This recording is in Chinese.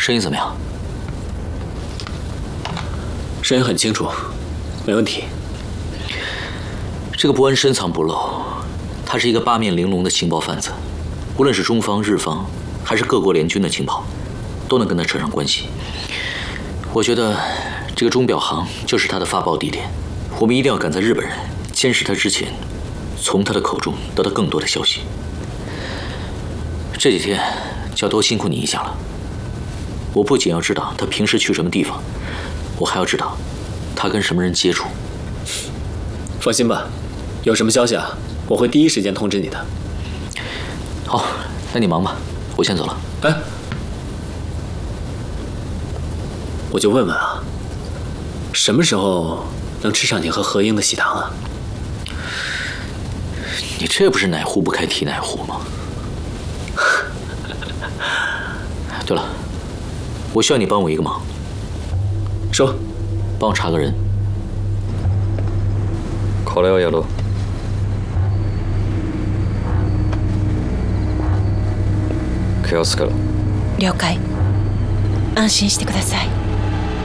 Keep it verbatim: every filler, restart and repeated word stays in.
声音怎么样？ 声音很清楚，没问题。 这个伯恩深藏不露，他是一个八面玲珑的情报贩子，无论是中方、日方，还是各国联军的情报，都能跟他扯上关系。我觉得这个钟表行就是他的发报地点，我们一定要赶在日本人监视他之前，从他的口中得到更多的消息。这几天就要多辛苦你一下了。我不仅要知道他平时去什么地方，我还要知道他跟什么人接触。 放心吧，有什么消息啊，我会第一时间通知你的。 好，那你忙吧，我先走了。 哎，我就问问啊，什么时候能吃上你和何英的喜糖啊？ 你这不是哪壶不开提哪壶吗？对了，我需要你帮我一个忙。 说， 帮我查个人。 これをやろう。気をつけろ。 了解。安心してください。